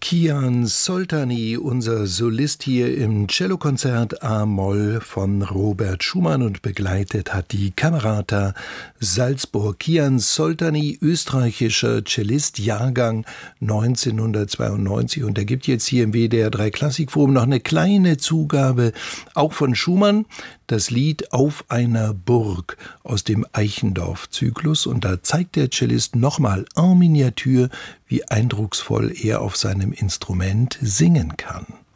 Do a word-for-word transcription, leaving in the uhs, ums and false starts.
Kian Soltani, unser Solist hier im Cellokonzert A-Moll von Robert Schumann, und begleitet hat die Camerata Salzburg. Kian Soltani, österreichischer Cellist, Jahrgang neunzehnhundertzweiundneunzig, und er gibt jetzt hier im W D R drei Klassikforum noch eine kleine Zugabe, auch von Schumann, das Lied Auf einer Burg aus dem Eichendorff-Zyklus, und da zeigt der Cellist nochmal en Miniatur, wie eindrucksvoll er auf seinem Instrument singen kann.